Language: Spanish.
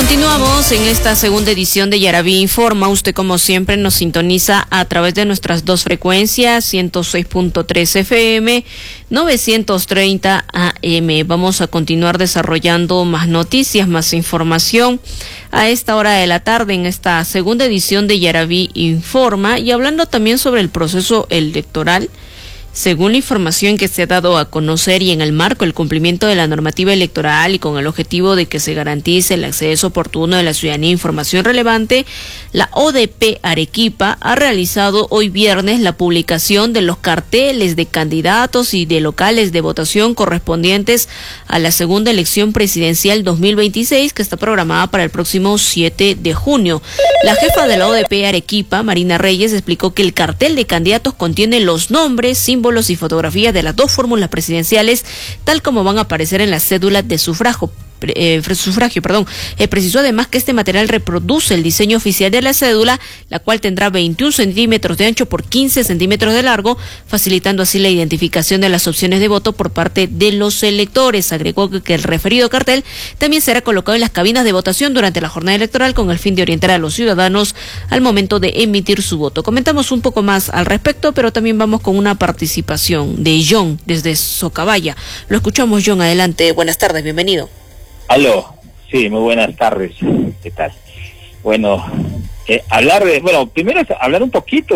Continuamos en esta segunda edición de Yaraví Informa. Usted, como siempre, nos sintoniza a través de nuestras dos frecuencias, 106.3 FM, 930 AM. Vamos a continuar desarrollando más noticias, más información a esta hora de la tarde en esta segunda edición de Yaraví Informa, y hablando también sobre el proceso electoral. Según la información que se ha dado a conocer y en el marco del cumplimiento de la normativa electoral y con el objetivo de que se garantice el acceso oportuno de la ciudadanía a información relevante, la ODP Arequipa ha realizado hoy viernes la publicación de los carteles de candidatos y de locales de votación correspondientes a la segunda elección presidencial 2026, que está programada para el próximo 7 de junio. La jefa de la ODP Arequipa, Marina Reyes, explicó que el cartel de candidatos contiene los nombres, símbolos y fotografías de las dos fórmulas presidenciales, tal como van a aparecer en la cédula de sufragio. Precisó además que este material reproduce el diseño oficial de la cédula, la cual tendrá 21 centímetros de ancho por 15 centímetros de largo, facilitando así la identificación de las opciones de voto por parte de los electores. Agregó que el referido cartel también será colocado en las cabinas de votación durante la jornada electoral con el fin de orientar a los ciudadanos al momento de emitir su voto. Comentamos un poco más al respecto, pero también vamos con una participación de John desde Socabaya. Lo escuchamos, John, adelante. Buenas tardes, bienvenido. Aló, sí, muy buenas tardes, ¿qué tal? Bueno, primero es hablar un poquito